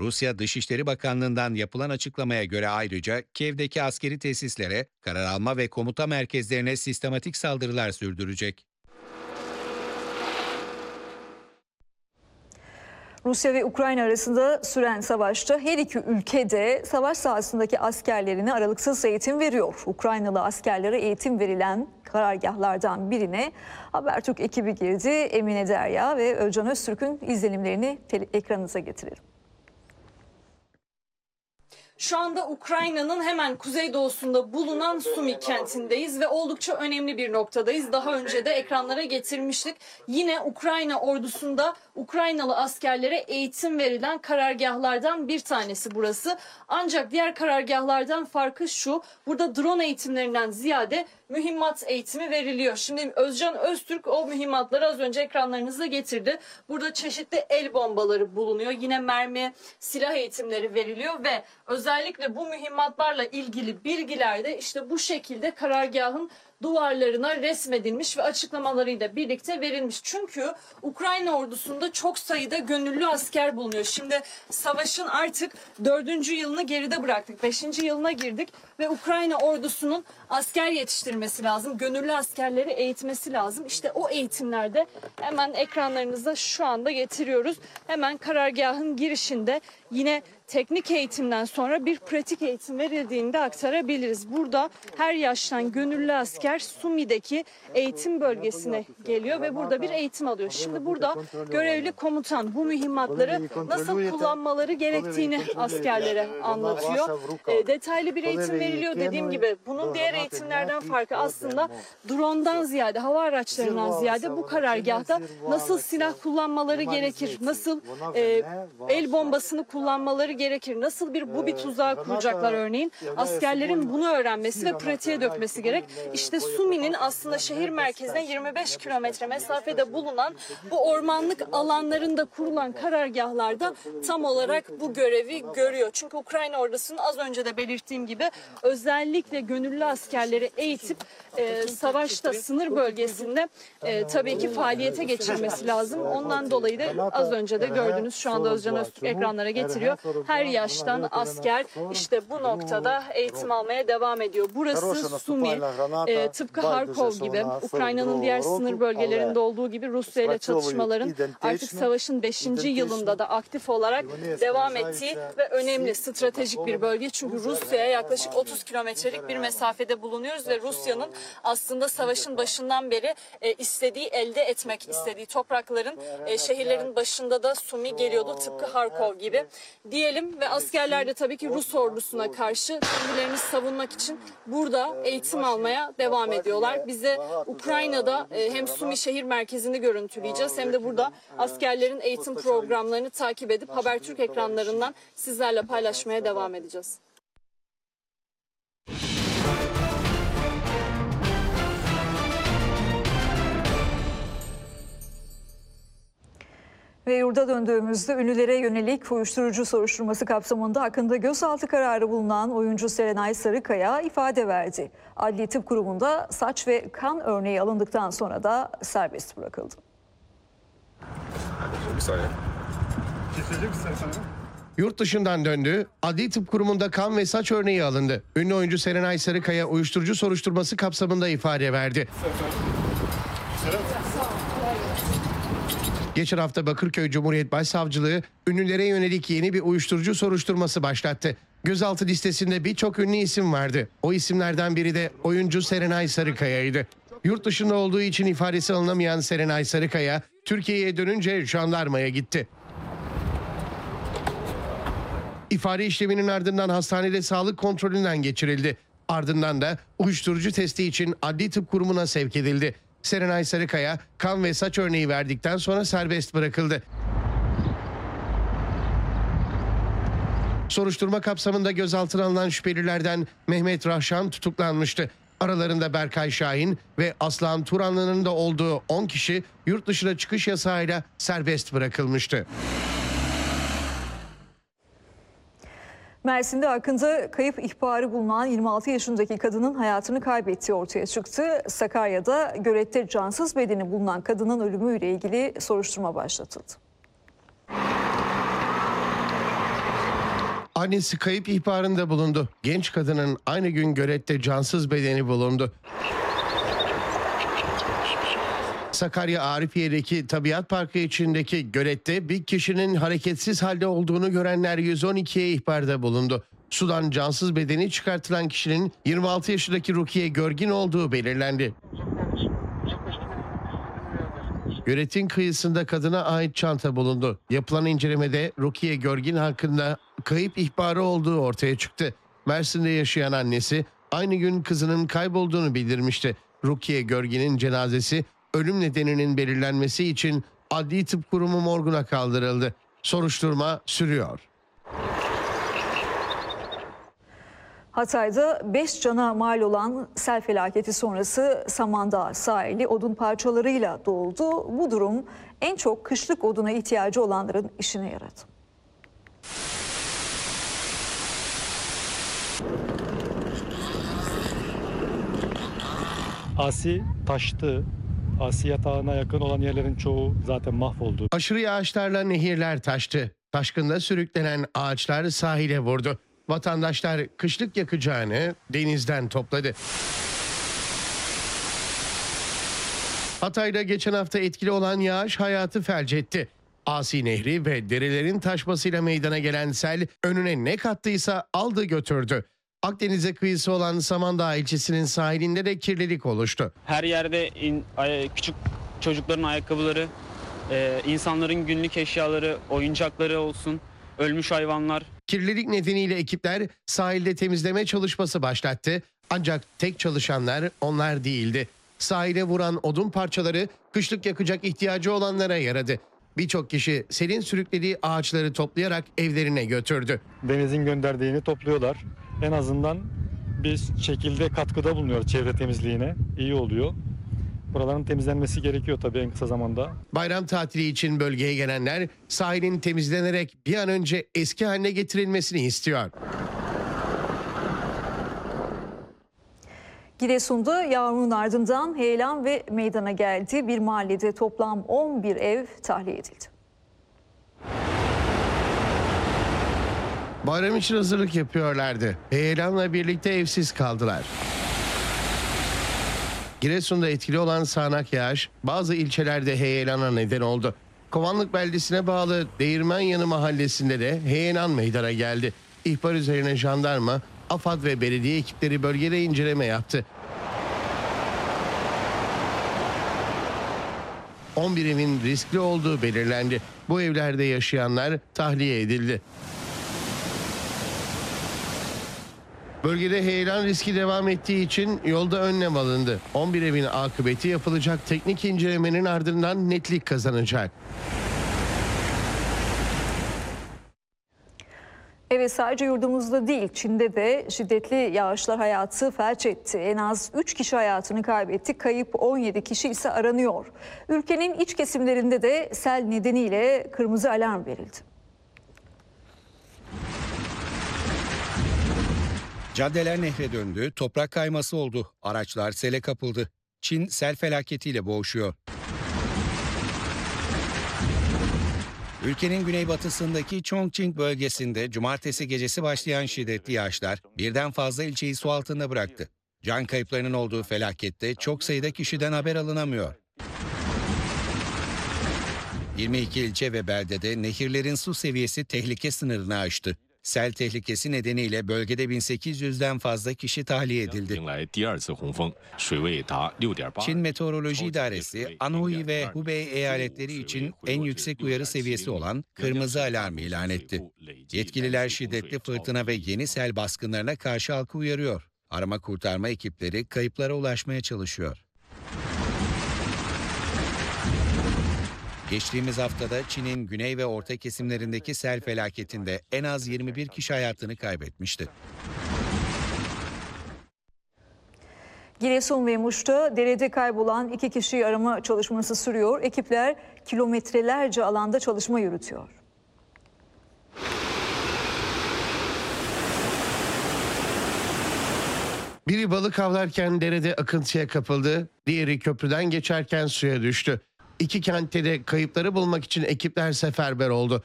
Rusya Dışişleri Bakanlığı'ndan yapılan açıklamaya göre ayrıca Kiev'deki askeri tesislere, karar alma ve komuta merkezlerine sistematik saldırılar sürdürecek. Rusya ve Ukrayna arasında süren savaşta her iki ülke de savaş sahasındaki askerlerine aralıksız eğitim veriyor. Ukraynalı askerlere eğitim verilen karargahlardan birine Habertürk ekibi girdi. Emine Derya ve Özcan Öztürk'ün izlenimlerini ekranınıza getirelim. Şu anda Ukrayna'nın hemen kuzeydoğusunda bulunan Sumi kentindeyiz ve oldukça önemli bir noktadayız. Daha önce de ekranlara getirmiştik. Yine Ukrayna ordusunda Ukraynalı askerlere eğitim verilen karargahlardan bir tanesi burası. Ancak diğer karargahlardan farkı şu: burada drone eğitimlerinden ziyade mühimmat eğitimi veriliyor. Şimdi Özcan Öztürk o mühimmatları az önce ekranlarınıza getirdi. Burada çeşitli el bombaları bulunuyor. Yine mermi, silah eğitimleri veriliyor ve özellikle bu mühimmatlarla ilgili bilgiler de işte bu şekilde karargahın duvarlarına resmedilmiş ve açıklamalarıyla birlikte verilmiş. Çünkü Ukrayna ordusunda çok sayıda gönüllü asker bulunuyor. Şimdi savaşın artık 4. yılını geride bıraktık. 5. yılına girdik ve Ukrayna ordusunun asker yetiştirmesi lazım. Gönüllü askerleri eğitmesi lazım. İşte o eğitimlerde hemen ekranlarınıza şu anda getiriyoruz. Hemen karargahın girişinde yine teknik eğitimden sonra bir pratik eğitim verildiğini de aktarabiliriz. Burada her yaştan gönüllü asker Sumi'deki eğitim bölgesine geliyor ve burada bir eğitim alıyor. Şimdi burada görevli komutan bu mühimmatları nasıl kullanmaları gerektiğini askerlere anlatıyor. Detaylı bir eğitim veriliyor. Dediğim gibi bunun diğer eğitimlerden farkı aslında drone'dan ziyade, hava araçlarından ziyade bu karargahta nasıl silah kullanmaları gerekir, nasıl el bombasını kullanmaları gerekir, nasıl bir tuzağı kuracaklar örneğin. Askerlerin bunu öğrenmesi ve pratiğe dökmesi gerek. İşte Sumi'nin aslında şehir merkezine 25 kilometre mesafede bulunan bu ormanlık alanlarında kurulan karargahlarda tam olarak bu görevi görüyor. Çünkü Ukrayna ordusunun az önce de belirttiğim gibi özellikle gönüllü askerleri eğitip savaşta sınır bölgesinde tabii ki faaliyete geçirmesi lazım. Ondan dolayı da az önce de gördünüz, şu anda Özcan Öztürk ekranlara getiriyor. Her yaştan asker işte bu noktada eğitim almaya devam ediyor. Burası Sumi, tıpkı Harkov gibi, Ukrayna'nın diğer sınır bölgelerinde olduğu gibi Rusya ile çatışmaların artık savaşın 5. yılında da aktif olarak devam ettiği ve önemli stratejik bir bölge. Çünkü Rusya'ya yaklaşık 30 kilometrelik bir mesafede bulunuyoruz ve Rusya'nın aslında savaşın başından beri elde etmek istediği toprakların, şehirlerin başında da Sumi geliyordu, tıpkı Harkov gibi diyelim. Ve askerler de tabii ki Rus ordusuna karşı kendilerini savunmak için burada eğitim almaya devam ediyorlar. Bize Ukrayna'da hem Sumi şehir merkezini görüntüleyeceğiz hem de burada askerlerin eğitim programlarını takip edip Habertürk ekranlarından sizlerle paylaşmaya devam edeceğiz. Ve yurda döndüğümüzde ünlülere yönelik uyuşturucu soruşturması kapsamında hakkında gözaltı kararı bulunan oyuncu Serenay Sarıkaya ifade verdi. Adli Tıp Kurumu'nda saç ve kan örneği alındıktan sonra da serbest bırakıldı. Bir saniye. Yurt dışından döndü, Adli Tıp Kurumu'nda kan ve saç örneği alındı. Ünlü oyuncu Serenay Sarıkaya uyuşturucu soruşturması kapsamında ifade verdi. Geçen hafta Bakırköy Cumhuriyet Başsavcılığı ünlülere yönelik yeni bir uyuşturucu soruşturması başlattı. Gözaltı listesinde birçok ünlü isim vardı. O isimlerden biri de oyuncu Serenay Sarıkaya'ydı. Yurt dışında olduğu için ifadesi alınamayan Serenay Sarıkaya, Türkiye'ye dönünce jandarmaya gitti. İfade işleminin ardından hastanede sağlık kontrolünden geçirildi. Ardından da uyuşturucu testi için Adli Tıp Kurumu'na sevk edildi. Serenay Sarıkaya kan ve saç örneği verdikten sonra serbest bırakıldı. Soruşturma kapsamında gözaltına alınan şüphelilerden Mehmet Rahşan tutuklanmıştı. Aralarında Berkay Şahin ve Aslan Turanlı'nın da olduğu 10 kişi yurt dışına çıkış yasağıyla serbest bırakılmıştı. Mersin'de hakkında kayıp ihbarı bulunan 26 yaşındaki kadının hayatını kaybettiği ortaya çıktı. Sakarya'da gölette cansız bedeni bulunan kadının ölümüyle ilgili soruşturma başlatıldı. Annesi kayıp ihbarında bulundu. Genç kadının aynı gün gölette cansız bedeni bulundu. Sakarya Arifiye'deki Tabiat Parkı içindeki gölette bir kişinin hareketsiz halde olduğunu görenler 112'ye ihbarda bulundu. Sudan cansız bedeni çıkartılan kişinin 26 yaşındaki Rukiye Görgin olduğu belirlendi. Göletin kıyısında kadına ait çanta bulundu. Yapılan incelemede Rukiye Görgin hakkında kayıp ihbarı olduğu ortaya çıktı. Mersin'de yaşayan annesi aynı gün kızının kaybolduğunu bildirmişti. Rukiye Görgin'in cenazesi ölüm nedeninin belirlenmesi için Adli Tıp Kurumu morguna kaldırıldı. Soruşturma sürüyor. Hatay'da 5 cana mal olan sel felaketi sonrası Samandağ sahili odun parçalarıyla doldu. Bu durum en çok kışlık oduna ihtiyacı olanların işine yaradı. Asi taştı. Asi yatağına yakın olan yerlerin çoğu zaten mahvoldu. Aşırı yağışlarla nehirler taştı. Taşkında sürüklenen ağaçlar sahile vurdu. Vatandaşlar kışlık yakacağını denizden topladı. Hatay'da geçen hafta etkili olan yağış hayatı felç etti. Asi Nehri ve derelerin taşmasıyla meydana gelen sel önüne ne kattıysa aldı götürdü. Akdeniz'e kıyısı olan Samandağ ilçesinin sahilinde de kirlilik oluştu. Her yerde küçük çocukların ayakkabıları, insanların günlük eşyaları, oyuncakları olsun, ölmüş hayvanlar. Kirlilik nedeniyle ekipler sahilde temizleme çalışması başlattı. Ancak tek çalışanlar onlar değildi. Sahile vuran odun parçaları kışlık yakacak ihtiyacı olanlara yaradı. Birçok kişi selin sürüklediği ağaçları toplayarak evlerine götürdü. Denizin gönderdiğini topluyorlar. En azından bir şekilde katkıda bulunuyor çevre temizliğine. İyi oluyor. Buraların temizlenmesi gerekiyor tabii en kısa zamanda. Bayram tatili için bölgeye gelenler sahilin temizlenerek bir an önce eski haline getirilmesini istiyor. Giresun'da yağmurun ardından heyelan ve meydana geldi. Bir mahallede toplam 11 ev tahliye edildi. Bayram için hazırlık yapıyorlardı. Heyelanla birlikte evsiz kaldılar. Giresun'da etkili olan sağanak yağış bazı ilçelerde heyelana neden oldu. Kovanlık beldesine bağlı Değirmenyanı mahallesinde de heyelan meydana geldi. İhbar üzerine jandarma, AFAD ve belediye ekipleri bölgede inceleme yaptı. 11 evin riskli olduğu belirlendi. Bu evlerde yaşayanlar tahliye edildi. Bölgede heyelan riski devam ettiği için yolda önlem alındı. 11 evin akıbeti yapılacak teknik incelemenin ardından netlik kazanacak. Evet, sadece yurdumuzda değil, Çin'de de şiddetli yağışlar hayatı felç etti. En az 3 kişi hayatını kaybetti. Kayıp 17 kişi ise aranıyor. Ülkenin iç kesimlerinde de sel nedeniyle kırmızı alarm verildi. Caddeler nehre döndü, toprak kayması oldu. Araçlar sele kapıldı. Çin sel felaketiyle boğuşuyor. Ülkenin güneybatısındaki Chongqing bölgesinde cumartesi gecesi başlayan şiddetli yağışlar birden fazla ilçeyi su altında bıraktı. Can kayıplarının olduğu felakette çok sayıda kişiden haber alınamıyor. 22 ilçe ve beldede nehirlerin su seviyesi tehlike sınırını aştı. Sel tehlikesi nedeniyle bölgede 1800'den fazla kişi tahliye edildi. Çin Meteoroloji İdaresi, Anhui ve Hubei eyaletleri için en yüksek uyarı seviyesi olan kırmızı alarm ilan etti. Yetkililer şiddetli fırtına ve yeni sel baskınlarına karşı halkı uyarıyor. Arama kurtarma ekipleri kayıplara ulaşmaya çalışıyor. Geçtiğimiz haftada Çin'in güney ve orta kesimlerindeki sel felaketinde en az 21 kişi hayatını kaybetmişti. Giresun ve Muş'ta derede kaybolan 2 kişiyi arama çalışması sürüyor. Ekipler kilometrelerce alanda çalışma yürütüyor. Biri balık avlarken derede akıntıya kapıldı, diğeri köprüden geçerken suya düştü. İki kentte de kayıpları bulmak için ekipler seferber oldu.